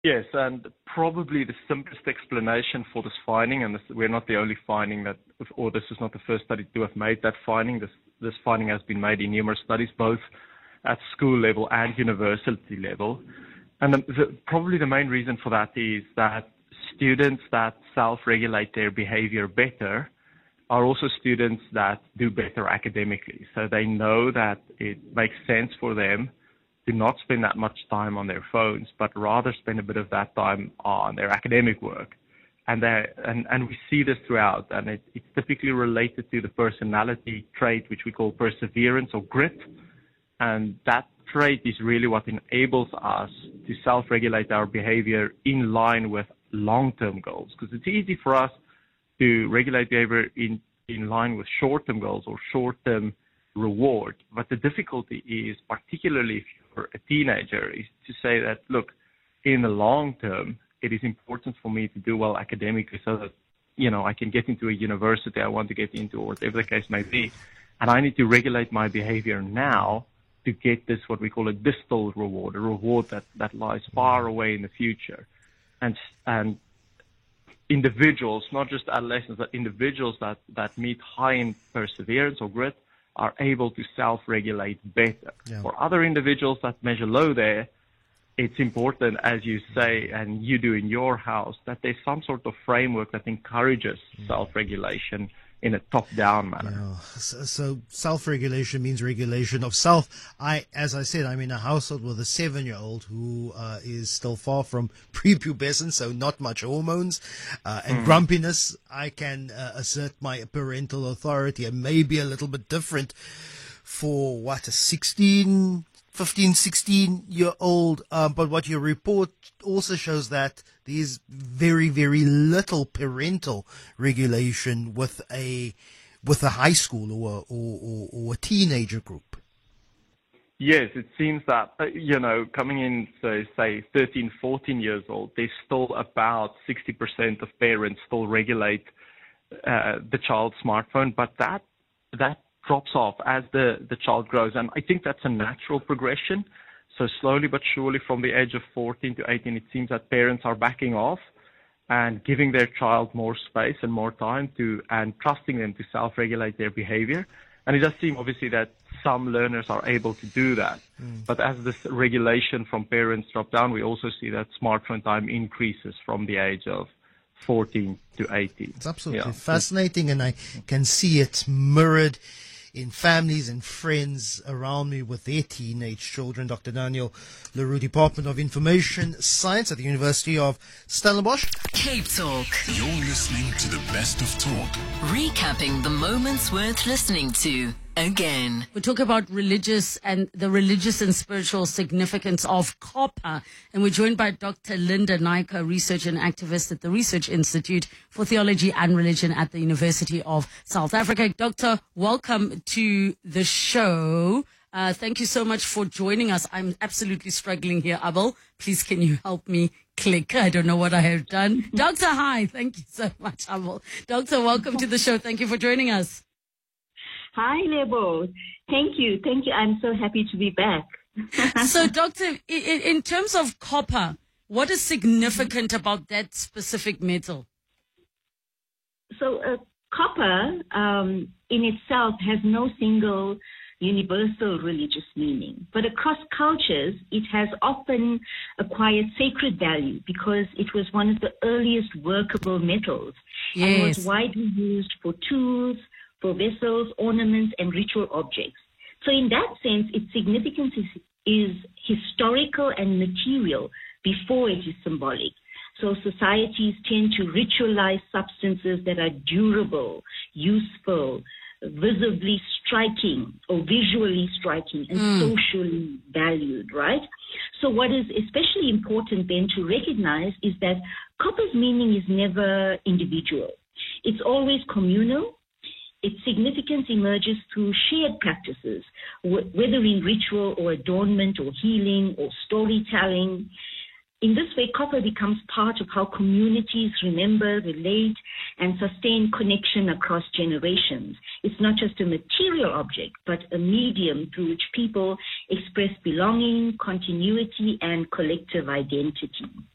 Yes, and probably the simplest explanation for this finding, and we're not the only finding or this is not the first study to have made that finding. This finding has been made in numerous studies, both at school level and university level. And probably the main reason for that is that students that self-regulate their behavior better are also students that do better academically. So they know that it makes sense for them to not spend that much time on their phones, but rather spend a bit of that time on their academic work. And we see this throughout, and it's typically related to the personality trait, which we call perseverance or grit. And that trait is really what enables us to self-regulate our behavior in line with long-term goals. Because it's easy for us to regulate behavior in line with short-term goals or short-term reward. But the difficulty is, particularly if you're a teenager, is to say that, look, in the long term, it is important for me to do well academically so that, I can get into a university I want to get into or whatever the case may be. And I need to regulate my behavior now to get this, what we call a distal reward, a reward that lies far away in the future. And individuals, not just adolescents, but individuals that meet high in perseverance or grit are able to self-regulate better. Yeah. For other individuals that measure low there, it's important, as you say, and you do in your house, that there's some sort of framework that encourages self-regulation in a top-down manner. Yeah. So self-regulation means regulation of self. As I said, I'm in a household with a 7-year-old who is still far from prepubescent, so not much hormones and grumpiness. I can assert my parental authority, and maybe a little bit different for a 15, 16-year-old. But what your report also shows that there's very, very little parental regulation with a high school or a teenager group. Yes, it seems that, coming in, say 13, 14 years old, there's still about 60% of parents still regulate the child's smartphone, but that drops off as the child grows. And I think that's a natural progression. So slowly but surely from the age of 14 to 18, it seems that parents are backing off and giving their child more space and more time and trusting them to self-regulate their behavior. And it does seem obviously that some learners are able to do that. But as this regulation from parents drop down, we also see that smartphone time increases from the age of 14 to 18. It's absolutely fascinating, and I can see it mirrored in families and friends around me with their teenage children. Dr. Daniel Leroux, Department of Information Science at the University of Stellenbosch. Cape Talk. You're listening to the best of talk. Recapping the moments worth listening to again. We talk about the religious and spiritual significance of copper. And we're joined by Dr. Linda Naicker, research and activist at the Research Institute for Theology and Religion at the University of South Africa. Doctor, welcome to the show. Thank you so much for joining us. I'm absolutely struggling here, Abel. Please, can you help me click? I don't know what I have done. Doctor, hi. Thank you so much, Abel. Doctor, welcome to the show. Thank you for joining us. Hi, Lebo. Thank you. I'm so happy to be back. So, Doctor, in terms of copper, what is significant about that specific metal? So, copper in itself has no single universal religious meaning, but across cultures, it has often acquired sacred value because it was one of the earliest workable metals and was widely used for tools, for vessels, ornaments, and ritual objects. So in that sense, its significance is historical and material before it is symbolic. So societies tend to ritualize substances that are durable, useful, visibly striking or visually striking and socially valued, right? So what is especially important then to recognize is that copper's meaning is never individual. It's always communal. Its significance emerges through shared practices, whether in ritual or adornment or healing or storytelling. In this way, copper becomes part of how communities remember, relate, and sustain connection across generations. It's not just a material object, but a medium through which people express belonging, continuity, and collective identity.